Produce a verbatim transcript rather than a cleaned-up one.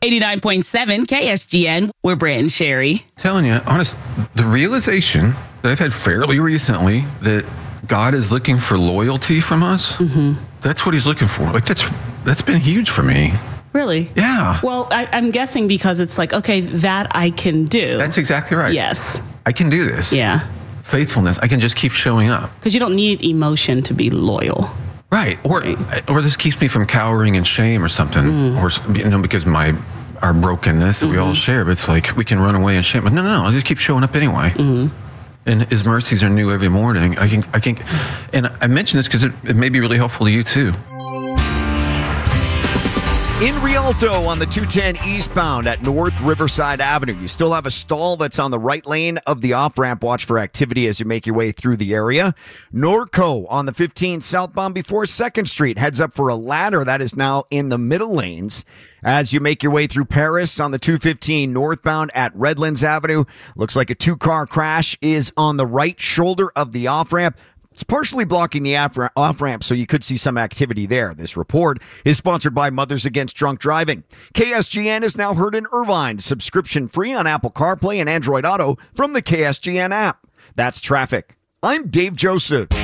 eighty-nine point seven K S G N. We're Brant and Sherry. Telling you, honest, the realization that I've had fairly recently that God is looking for loyalty from us. Mm-hmm. That's what he's looking for. Like, that's that's been huge for me. Really? Yeah. Well, I, I'm guessing because it's like, okay, that I can do. That's exactly right. Yes. I can do this. Yeah. Faithfulness. I can just keep showing up. Because you don't need emotion to be loyal. Right. Or right. or this keeps me from cowering in shame or something. Mm. Or, you know, because my our brokenness that mm-hmm. we all share. But it's like we can run away in shame. But no, no, no. I'll just keep showing up anyway. Mm-hmm. And his mercies are new every morning. I can, I can, and I mention this because it, it may be really helpful to you too. In Rialto on the two ten eastbound at North Riverside Avenue, you still have a stall that's on the right lane of the off-ramp. Watch for activity as you make your way through the area. Norco on the fifteen southbound before second Street heads up for a ladder that is now in the middle lanes. As you make your way through Paris on the two fifteen northbound at Redlands Avenue, looks like a two-car crash is on the right shoulder of the off-ramp. It's partially blocking the off-ramp, so you could see some activity there. This report is sponsored by Mothers Against Drunk Driving. K S G N is now heard in Irvine, subscription-free on Apple CarPlay and Android Auto from the K S G N app. That's traffic. I'm Dave Joseph.